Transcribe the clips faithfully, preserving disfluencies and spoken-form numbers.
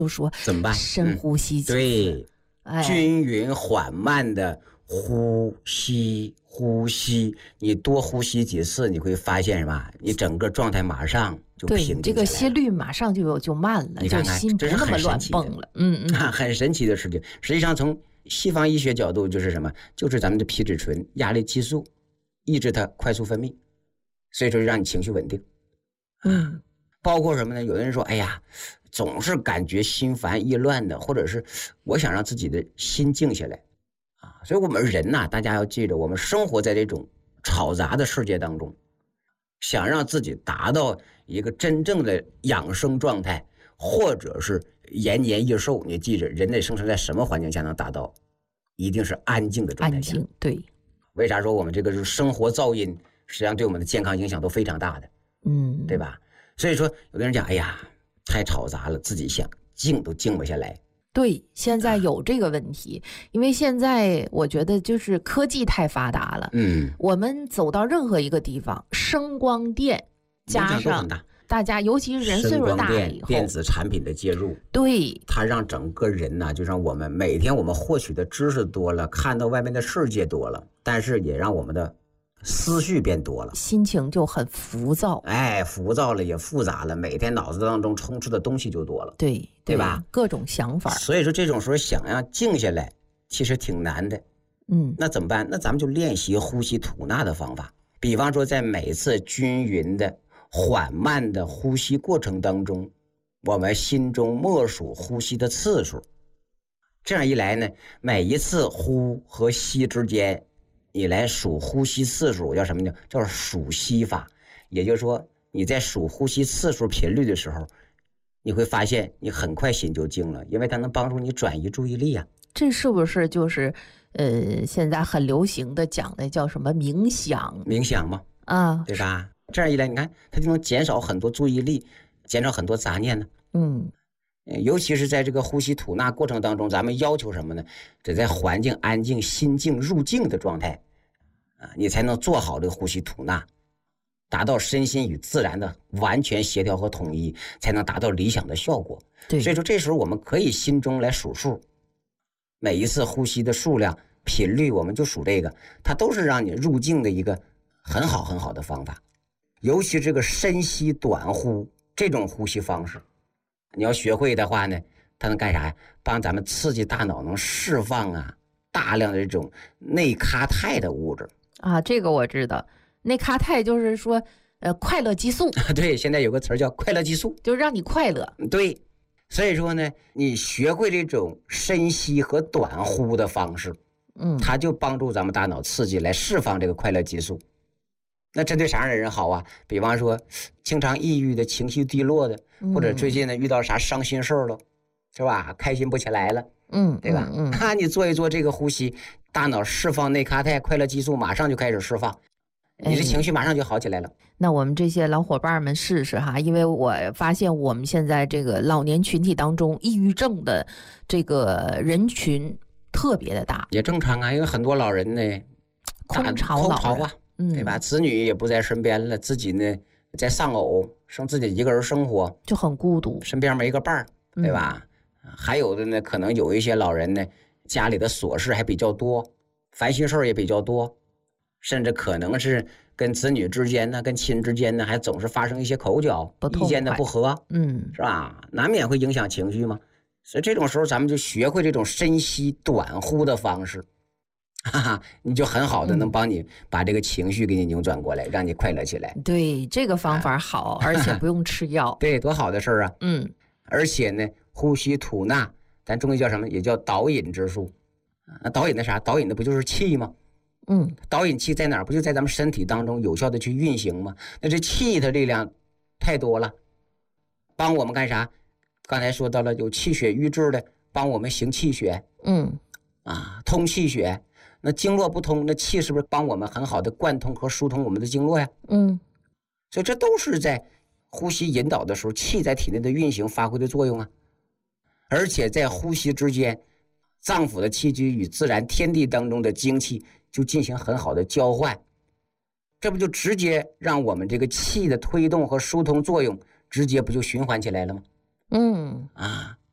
就说怎么办？ 深呼吸几次、 嗯、对、 哎， 均匀缓慢的呼吸呼吸，你多呼吸几次，你会发现什么？你整个状态马上就平静下来了， 对，这个心率马上就有就慢了， 你看看， 就心不那么乱蹦了。嗯嗯、 啊，很神奇的事情。实际上从西方医学角度就是什么？就是咱们的皮质醇压力激素抑制它快速分泌，所以说让你情绪稳定。 嗯， 包括什么呢？有的人说，哎呀，总是感觉心烦意乱的，或者是我想让自己的心静下来啊。所以我们人呐、啊，大家要记着，我们生活在这种吵杂的世界当中，想让自己达到一个真正的养生状态，或者是延年益寿，你记着，人类生存在什么环境下能达到？一定是安静的状态下。 安静，对。 为啥说我们这个是生活噪音，实际上对我们的健康影响都非常大的， 嗯， 对吧？所以说，有的人讲，哎呀，太吵杂了，自己想静都静不下来。 对，现在有这个问题，因为现在我觉得就是科技太发达了， 嗯， 我们走到任何一个地方，声光电加上大家，尤其是人岁数大了以后， 电子产品的介入， 对， 它让整个人呢、啊，就让我们每天我们获取的知识多了，看到外面的世界多了，但是也让我们的思绪变多了， 心情就很浮躁， 哎，浮躁了也复杂了，每天脑子当中充斥的东西就多了， 对， 对吧？ 各种想法。 所以说这种时候想要静下来，其实挺难的。 嗯， 那怎么办？那咱们就练习呼吸吐纳的方法，比方说在每次均匀的缓慢的呼吸过程当中，我们心中默数呼吸的次数，这样一来呢，每一次呼和吸之间你来数呼吸次数，叫什么呢？叫数息法。也就是说你在数呼吸次数频率的时候，你会发现你很快心就静了，因为它能帮助你转移注意力啊。 这是不是就是呃现在很流行的讲的叫什么冥想？ 冥想嘛， 啊， 对吧？这样一来，你看它就能减少很多注意力，减少很多杂念呢。 嗯， 尤其是在这个呼吸吐纳过程当中，咱们要求什么呢？得在环境安静、心静、入静的状态啊，你才能做好这个呼吸吐纳，达到身心与自然的完全协调和统一，才能达到理想的效果。 对， 所以说这时候我们可以心中来数数，每一次呼吸的数量、频率，我们就数这个，它都是让你入静的一个很好很好的方法。尤其这个深吸短呼这种呼吸方式，你要学会的话呢，它能干啥呀？帮咱们刺激大脑，能释放啊大量的这种内咖肽的物质啊。这个我知道，内咖肽就是说，呃，快乐激素。 对，现在有个词叫快乐激素， 就是让你快乐。 对，所以说呢，你学会这种深吸和短呼的方式， 嗯， 它就帮助咱们大脑刺激来释放这个快乐激素。那针对啥样的人好啊？比方说经常抑郁的、情绪低落的，或者最近呢遇到啥伤心事了，是吧？开心不起来了， 嗯， 对吧？ 嗯， 那、嗯、你做一做这个呼吸，大脑释放内咖肽、快乐激素，马上就开始释放，你的情绪马上就好起来了。 哎、那我们这些老伙伴们试试哈，因为我发现我们现在这个老年群体当中，抑郁症的这个人群特别的大， 也正常啊，因为很多老人呢， 空巢老人啊。对吧？子女也不在身边了，自己呢在丧偶，剩自己一个人生活， 就很孤独， 身边没个伴儿，对吧？嗯、还有的呢，可能有一些老人呢，家里的琐事还比较多，烦心事儿也比较多，甚至可能是跟子女之间呢、跟亲之间呢，还总是发生一些口角、意见的不合， 嗯， 是吧？难免会影响情绪嘛。所以这种时候，咱们就学会这种深吸短呼的方式。哈哈，你就很好的能帮你把这个情绪给你扭转过来，嗯、让你快乐起来。 对，这个方法好，啊、而且不用吃药。 对，多好的事儿啊！ 嗯， 而且呢，呼吸吐纳，咱中医叫什么？也叫导引之术。那导引的啥？导引的不就是气吗？ 嗯， 导引气在哪儿？不就在咱们身体当中有效的去运行吗？那这气的力量太多了，帮我们干啥？刚才说到了有气血瘀滞的，帮我们行气血。 嗯， 啊，通气血。那经络不通，那气是不是帮我们很好的贯通和疏通我们的经络呀？ 嗯， 所以这都是在呼吸引导的时候，气在体内的运行发挥的作用啊。而且在呼吸之间，脏腑的气机与自然天地当中的精气就进行很好的交换，这不就直接让我们这个气的推动和疏通作用直接不就循环起来了吗？ 嗯啊，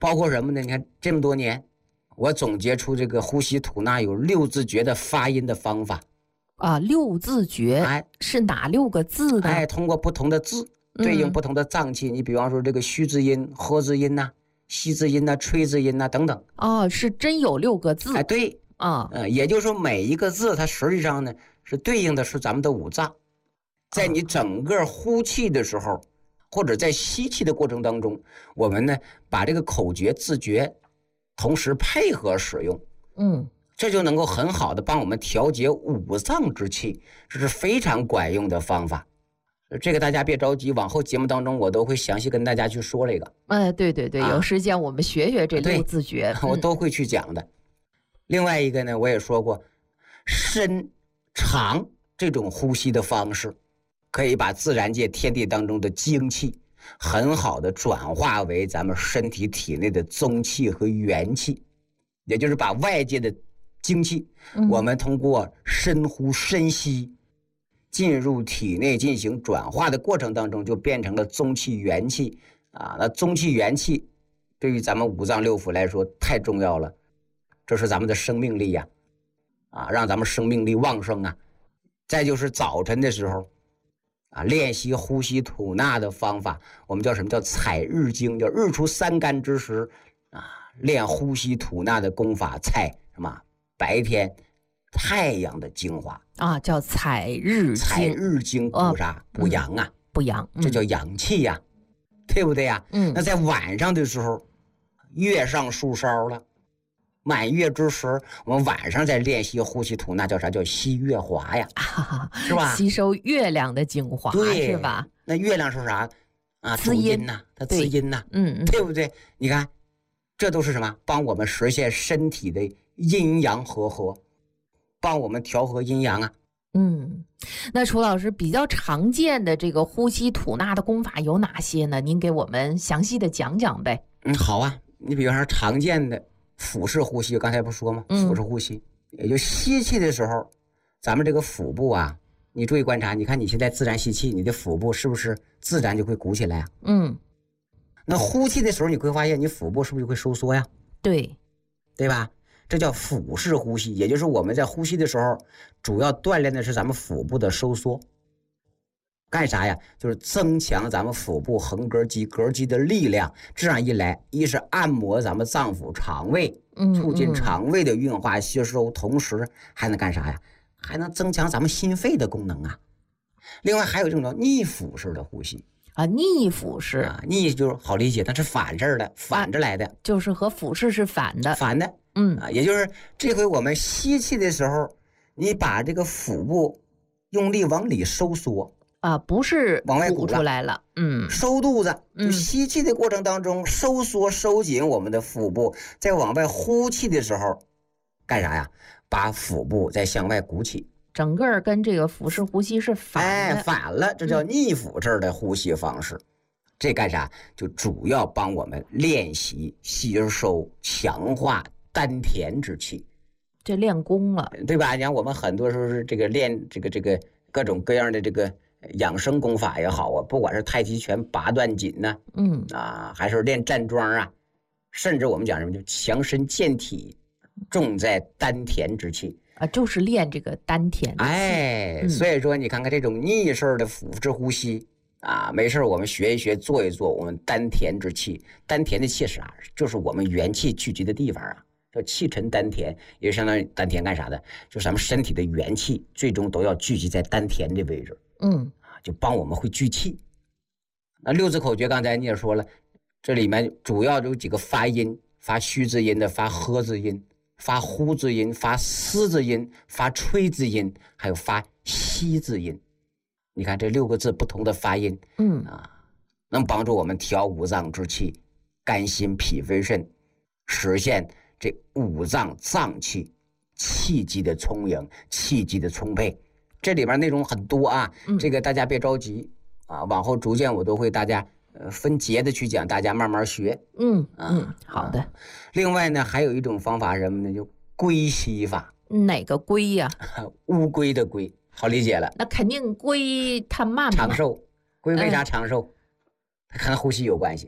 包括什么呢？你看这么多年，我总结出这个呼吸吐纳有六字诀的发音的方法啊。六字诀，哎，是哪六个字呢？ 哎，通过不同的字对应不同的脏器。嗯、你比方说这个虚字音、呵字音呐、啊、吸字音呐、啊、吹字音呐、啊、等等。 哦，是真有六个字？ 哎，对啊，呃，也就是说每一个字它实际上呢是对应的是咱们的五脏，在你整个呼气的时候。或者在吸气的过程当中，我们呢把这个口诀字诀同时配合使用， 嗯， 这就能够很好的帮我们调节五脏之气，这是非常管用的方法。这个大家别着急，往后节目当中我都会详细跟大家去说这个。 哎，对对对，啊、有时间我们学学这六字诀， 我都会去讲的。嗯、另外一个呢，我也说过，深长这种呼吸的方式。可以把自然界天地当中的精气很好的转化为咱们身体体内的宗气和元气，也就是把外界的精气，嗯、我们通过深呼深吸进入体内进行转化的过程当中，就变成了宗气元气啊。那宗气元气对于咱们五脏六腑来说太重要了，这是咱们的生命力呀，啊，让咱们生命力旺盛啊。再就是早晨的时候。啊，练习呼吸吐纳的方法，我们叫什么叫采日精，叫日出三竿之时啊，练呼吸吐纳的功法，采什么？白天太阳的精华啊，叫采日精。 采日精补啥？哦、补阳啊， 补阳， 这叫阳气呀、啊，嗯、对不对呀、啊？ 嗯。 那在晚上的时候，月上树梢了，满月之时，我们晚上在练习呼吸吐纳，叫啥？叫吸月华呀， 啊、 是吧？ 吸收月亮的精华， 对， 是吧？ 那月亮是啥啊？ 滋阴呐，它滋阴呐， 嗯， 对不对？你看，这都是什么？帮我们实现身体的阴阳和合，帮我们调和阴阳啊。 嗯，那楚老师比较常见的这个呼吸吐纳的功法有哪些呢？您给我们详细的讲讲呗。 嗯，好啊。你比方说常见的。腹式呼吸，刚才不说吗？腹式呼吸，嗯、也就吸气的时候，咱们这个腹部啊，你注意观察，你看你现在自然吸气，你的腹部是不是自然就会鼓起来啊？ 嗯。 那呼气的时候，你会发现你腹部是不是就会收缩呀？ 对， 对吧？这叫腹式呼吸，也就是我们在呼吸的时候，主要锻炼的是咱们腹部的收缩。干啥呀？就是增强咱们腹部横膈肌、膈肌的力量。这样一来，一是按摩咱们脏腑肠胃，促进肠胃的运化吸收，嗯嗯、同时还能干啥呀？还能增强咱们心肺的功能啊。另外还有这种叫逆腹式的呼吸啊，逆腹式啊，逆就是好理解，它是反着的，反着来的，啊、 就是和腹式是反的， 反的， 嗯啊，也就是这回我们吸气的时候，你把这个腹部用力往里收缩。 啊，不是往外鼓出来了，嗯， 收肚子，就吸气的过程当中、嗯、收缩收紧我们的腹部，在往外呼气的时候，干啥呀？把腹部再向外鼓起， 整个跟这个腹式呼吸是反的， 哎，反了，这叫逆腹式的呼吸方式。嗯、这干啥？就主要帮我们练习吸收、强化丹田之气， 这练功了， 对吧？你看我们很多时候是这个练这个这个各种各样的这个。养生功法也好啊，不管是太极拳八段锦呐、啊， 嗯啊，还是练站桩啊，甚至我们讲什么就强身健体，重在丹田之气啊，就是练这个丹田。 哎， 嗯、 所以说你看看这种逆式的腹式呼吸啊，没事我们学一学，做一做，我们丹田之气，丹田的气是啥？就是我们元气聚集的地方啊，叫气沉丹田，也相当于丹田干啥的？就是咱们身体的元气最终都要聚集在丹田的位置。 嗯， 就帮我们会聚气。那六字口诀刚才你也说了，这里面主要有几个发音：发虚字音的，发呵字音，发呼字音，发嘶字音，发吹字音，还有发吸字音。你看这六个字不同的发音， 嗯啊，能帮助我们调五脏之气，肝心脾肺肾，实现这五脏脏气气机的充盈，气机的充沛。这里边内容很多啊， 嗯、 这个大家别着急啊，往后逐渐我都会大家呃分节的去讲，大家慢慢学。 嗯嗯，好的、啊。 另外呢，还有一种方法什么呢？就龟吸法。 哪个龟呀、 啊？乌龟的龟，好理解了。 那肯定龟它慢嘛。 长寿，龟为啥长寿？它、嗯、和呼吸有关系。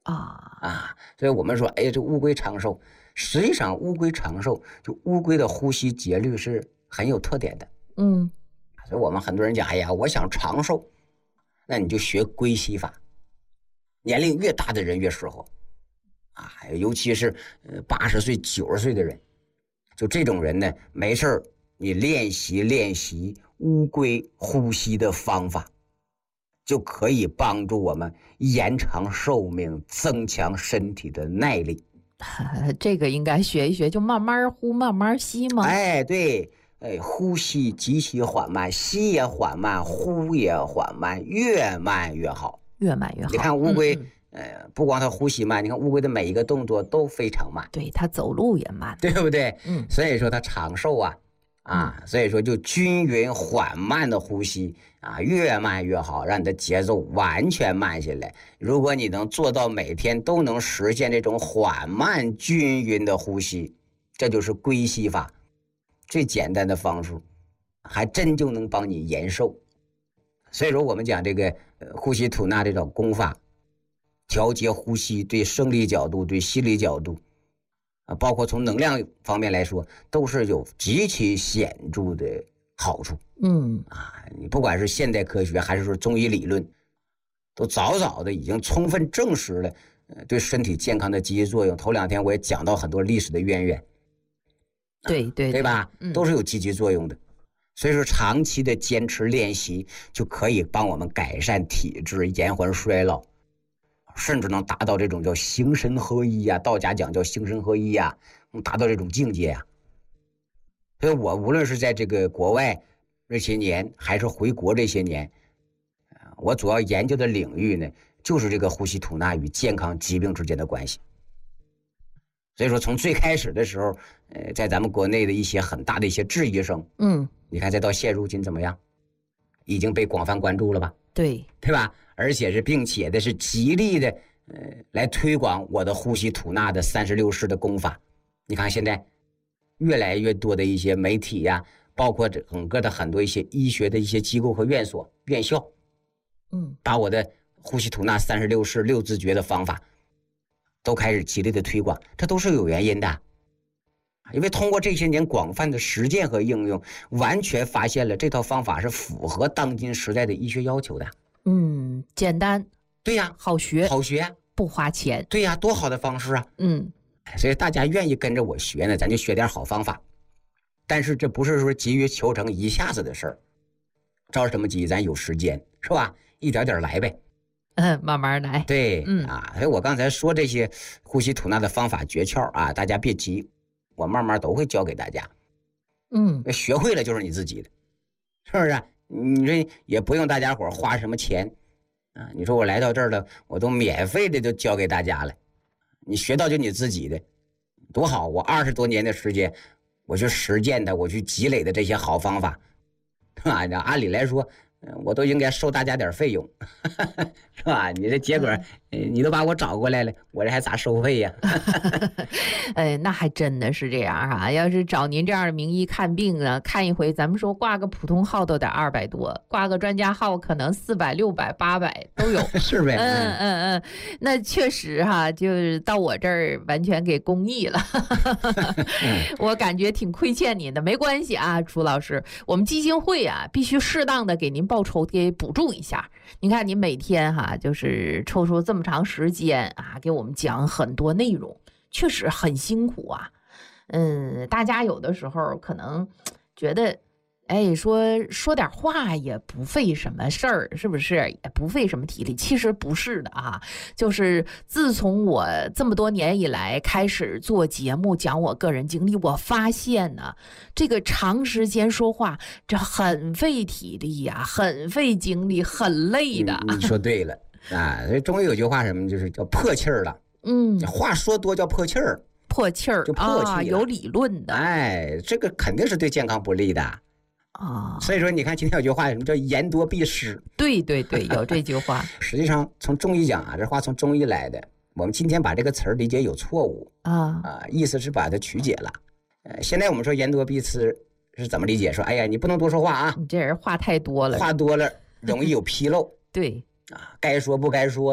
啊啊。所以我们说，哎，这乌龟长寿，实际上乌龟长寿，就乌龟的呼吸节律是很有特点的。 嗯， 所以我们很多人讲，哎呀，我想长寿，那你就学龟息法，年龄越大的人越适合啊，尤其是呃八十岁、九十岁的人，就这种人呢，没事你练习练习乌龟呼吸的方法，就可以帮助我们延长寿命，增强身体的耐力。 这个应该学一学，就慢慢呼，慢慢吸吗？ 哎，对。哎，呼吸极其缓慢，吸也缓慢，呼也缓慢，越慢越好， 越慢越好。 你看乌龟， 嗯嗯、呃，不光它呼吸慢，你看乌龟的每一个动作都非常慢， 对，它走路也慢， 对不对？ 嗯， 所以说它长寿啊，啊，嗯、所以说就均匀缓慢的呼吸啊，越慢越好，让你的节奏完全慢下来。如果你能做到每天都能实现这种缓慢均匀的呼吸，这就是龟息法。最简单的方式，还真就能帮你延寿。所以说，我们讲这个呃呼吸吐纳这种功法，调节呼吸，对生理角度、对心理角度，啊，包括从能量方面来说，都是有极其显著的好处。 嗯啊，你不管是现代科学还是说中医理论，都早早的已经充分证实了，呃，对身体健康的积极作用。头两天我也讲到很多历史的渊源。 对对对吧？ 嗯、 都是有积极作用的，所以说长期的坚持练习就可以帮我们改善体质、延缓衰老，甚至能达到这种叫形神合一呀、啊，道家讲叫形神合一呀、啊，能达到这种境界呀、啊。所以我无论是在这个国外这些年，还是回国这些年，我主要研究的领域呢，就是这个呼吸吐纳与健康疾病之间的关系。所以说，从最开始的时候，呃，在咱们国内的一些很大的一些质疑声， 嗯， 你看再到现如今怎么样，已经被广泛关注了吧？ 对， 对吧？而且是并且的是极力的，呃，来推广我的呼吸吐纳的三十六式的功法。你看现在越来越多的一些媒体呀、啊，包括整个的很多一些医学的一些机构和院所、院校， 嗯， 把我的呼吸吐纳三十六式六字诀的方法。都开始极力的推广，这都是有原因的，因为通过这些年广泛的实践和应用，完全发现了这套方法是符合当今时代的医学要求的。 嗯，简单， 对呀， 好学， 好学， 不花钱， 对呀，多好的方式啊！ 嗯， 所以大家愿意跟着我学呢，咱就学点好方法。但是这不是说急于求成一下子的事儿，着什么急？咱有时间是吧？一点点来呗。 嗯，慢慢来。 对， 嗯啊，所以我刚才说这些呼吸吐纳的方法诀窍啊，大家别急，我慢慢都会教给大家。 嗯， 学会了就是你自己的，是不是？你这也不用大家伙花什么钱啊。你说我来到这儿了，我都免费的就教给大家了，你学到就你自己的，多好！我二十多年的时间，我去实践的，我去积累的这些好方法，啊，按理来说。我都应该收大家点费用，是吧？你这结果，你都把我找过来了，我这还咋收费呀？ 哎，那还真的是这样哈、啊。要是找您这样的名医看病呢，看一回，咱们说挂个普通号都得二百多，挂个专家号可能四百、六百、八百都有， 是呗？ 嗯嗯嗯，那确实哈，就是到我这儿完全给公益了，我感觉挺亏欠您的，没关系啊，朱老师，我们基金会啊，必须适当的给您报酬给补助一下。你看您每天哈、啊，就是抽出这么长时间啊，给我们讲很多内容，确实很辛苦啊。嗯，大家有的时候可能觉得，哎，说说点话也不费什么事儿，是不是？也不费什么体力。其实不是的啊，就是自从我这么多年以来开始做节目，讲我个人经历，我发现呢，这个长时间说话，这很费体力呀、啊，很费精力，很累的。 你, 你说对了啊，所以中医有句话什么，就是叫破气儿了。 嗯， 话说多叫破气儿， 破气儿就破气、 啊，有理论的。 哎，这个肯定是对健康不利的。 啊， 所以说，你看今天有句话，什么叫言多必失？ 对对对，有这句话。 实际上，从中医讲啊，这话从中医来的。我们今天把这个词儿理解有错误啊啊，意思是把它曲解了。呃，现在我们说言多必失是怎么理解？说，哎呀，你不能多说话啊， 你这人话太多了， 话多了容易有纰漏。 对啊，该说不该说的，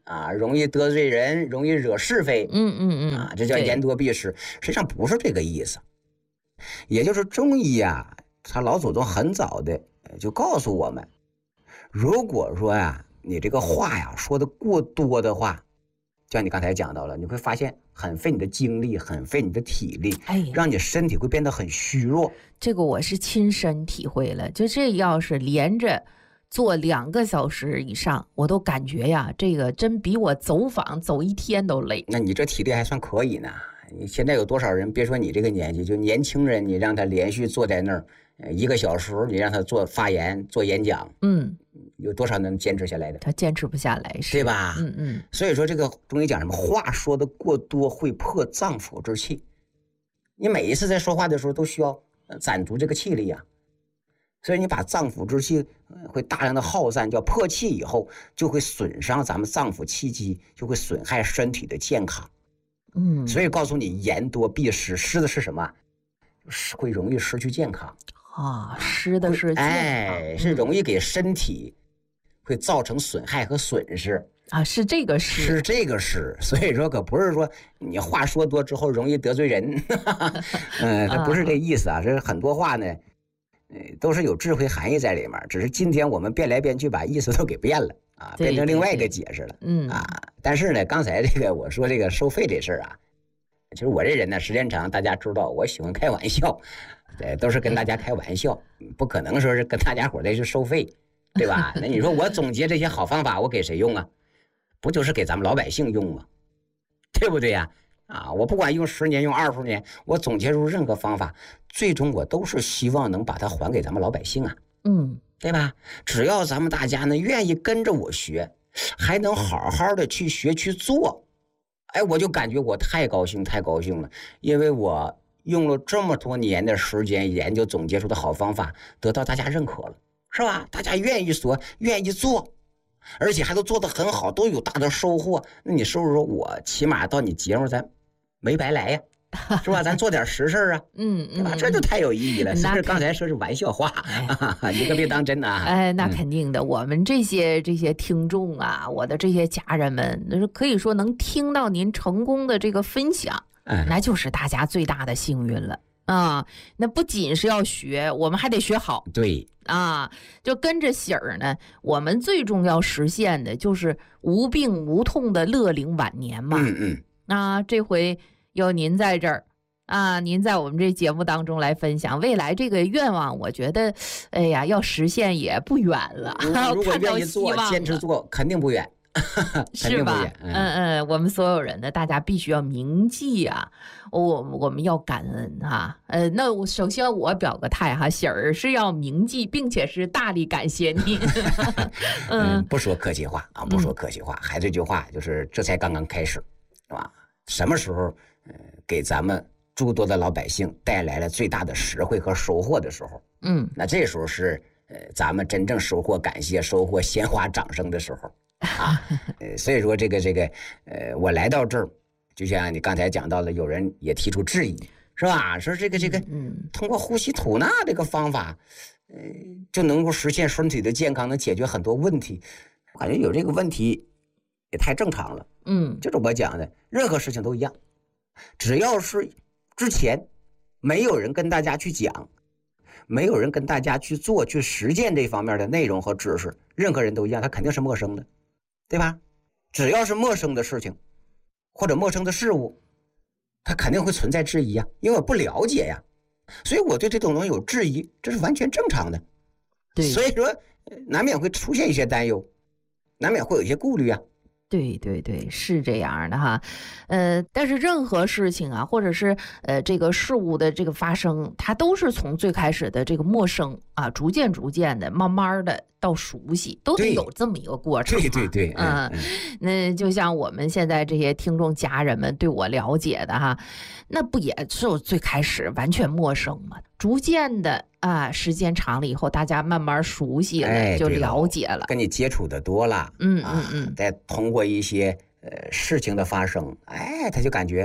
啊，容易得罪人，容易惹是非， 嗯嗯嗯， 啊，这叫言多必失。实际上不是这个意思，也就是中医啊，他老祖宗很早的就告诉我们，如果说呀，你这个话呀说的过多的话，就像你刚才讲到了，你会发现很费你的精力，很费你的体力， 哎， 让你身体会变得很虚弱。 这个我是亲身体会了，就这要是连着做两个小时以上，我都感觉呀，这个真比我走访走一天都累。 那你这体力还算可以呢。你现在有多少人？别说你这个年纪，就年轻人，你让他连续坐在那儿一个小时，你让他做发言、做演讲， 嗯， 有多少能坚持下来的？ 他坚持不下来，是对吧？ 嗯嗯。 所以说，这个中医讲什么？话说的过多会破脏腑之气。你每一次在说话的时候，都需要攒足这个气力呀、啊。所以你把脏腑之气会大量的耗散，叫破气以后，就会损伤咱们脏腑气机，就会损害身体的健康。 嗯， 所以告诉你，言多必失，失的是什么？是会容易失去健康啊，失的是健康， 哎，是容易给身体会造成损害和损失啊，是这个失， 是这个失。所以说，可不是说你话说多之后容易得罪人，嗯，它不是这意思啊，这很多话呢。都是有智慧含义在里面，只是今天我们变来变去，把意思都给变了啊，变成另外一个解释了。嗯啊，但是呢，刚才这个我说这个收费这事儿啊，其实我这人呢，时间长，大家知道我喜欢开玩笑，对，都是跟大家开玩笑，不可能说是跟大家伙再去收费，对吧？那你说我总结这些好方法，我给谁用啊？不就是给咱们老百姓用吗？对不对呀？啊，我不管用十年用二十年，我总结出任何方法，最终我都是希望能把它还给咱们老百姓啊， 嗯， 对吧？只要咱们大家呢愿意跟着我学，还能好好的去学去做，哎，我就感觉我太高兴太高兴了，因为我用了这么多年的时间研究总结出的好方法，得到大家认可了，是吧？大家愿意说，愿意做。而且还都做得很好，都有大的收获。那你是不是说我起码到你节目咱没白来呀、啊，是吧？咱做点实事啊， 嗯嗯， 这就太有意义了。是不是刚才说是玩笑话，哎、你可别当真啊！ 哎，那肯定的，嗯、我们这些这些听众啊，我的这些家人们，那可以说能听到您成功的这个分享， 哎、 那就是大家最大的幸运了。啊，那不仅是要学，我们还得学好。 对啊，就跟着喜儿呢，我们最重要实现的就是无病无痛的乐龄晚年嘛。 嗯嗯。 啊，这回有您在这儿啊，您在我们这节目当中来分享未来这个愿望，我觉得，哎呀，要实现也不远了。 如果愿意做，坚持做，肯定不远。 是吧？嗯嗯，我们所有人呢，大家必须要铭记啊，我我们要感恩哈。呃，那我首先我表个态哈，喜儿是要铭记，并且是大力感谢你。 嗯，不说客气话啊，不说客气话，嗯、还这句话就是这才刚刚开始，是吧？什么时候呃给咱们诸多的老百姓带来了最大的实惠和收获的时候， 嗯， 那这时候是呃咱们真正收获感谢、收获鲜花掌声的时候。啊，呃，所以说这个这个，呃，我来到这儿，就像你刚才讲到的，有人也提出质疑，是吧？说这个这个， 嗯， 通过呼吸吐纳这个方法，呃，就能够实现身体的健康，能解决很多问题。我感觉有这个问题也太正常了， 嗯， 就是我讲的，任何事情都一样，只要是之前没有人跟大家去讲，没有人跟大家去做去实践这方面的内容和知识，任何人都一样，他肯定是陌生的。对吧？只要是陌生的事情，或者陌生的事物，它肯定会存在质疑啊，因为我不了解呀，所以我对这种东西有质疑，这是完全正常的。 对， 所以说难免会出现一些担忧，难免会有一些顾虑啊。 对对对，是这样的哈，呃，但是任何事情啊，或者是呃这个事物的这个发生，它都是从最开始的这个陌生啊，逐渐逐渐的，慢慢的到熟悉，都得有这么一个过程。 对对对， 嗯，嗯那就像我们现在这些听众家人们对我了解的哈，那不也是最开始完全陌生吗？逐渐的啊，时间长了以后，大家慢慢熟悉了， 哎、 就了解了， 跟你接触的多了， 嗯嗯嗯， 再通过一些呃事情的发生，哎，他就感觉他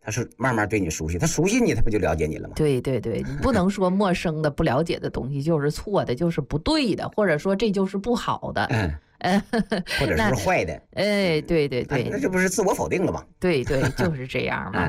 他是慢慢对你熟悉，他熟悉你，他不就了解你了吗？ 对对对，你不能说陌生的、不了解的东西就是错的，就是不对的，或者说这就是不好的， 嗯，或者是坏的。 哎，对对对， 那这不是自我否定了吗？ 对对，就是这样嘛。